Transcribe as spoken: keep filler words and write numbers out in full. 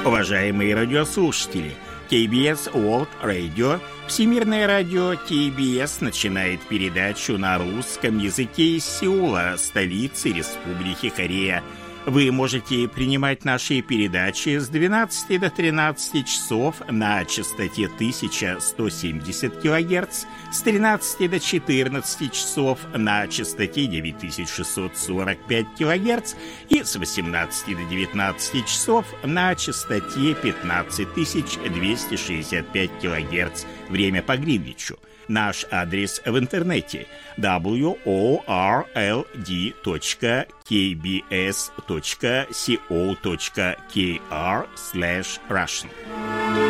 Уважаемые радиослушатели, кей би эс World Radio, Всемирное радио кей би эс начинает передачу на русском языке из Сеула, столицы Республики Корея. Вы можете принимать наши передачи с двенадцати до тринадцати часов на частоте тысяча сто семьдесят килогерц, с тринадцати до четырнадцати часов на частоте девять тысяч шестьсот сорок пять килогерц и с восемнадцати до девятнадцати часов на частоте пятнадцать тысяч двести шестьдесят пять килогерц. Время по Гринвичу. Наш адрес в интернете дабл ю о ар эл ди точка кей би эс точка си о точка кей ар слэш Russian.